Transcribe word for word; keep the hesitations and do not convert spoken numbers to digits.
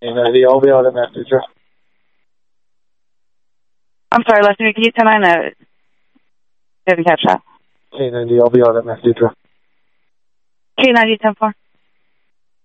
Hey, ninety, I'll be out at message. I'm sorry, Leslie, can you tell me that? Didn't catch that. Hey, ninety, I'll be out at message. K ninety ten four.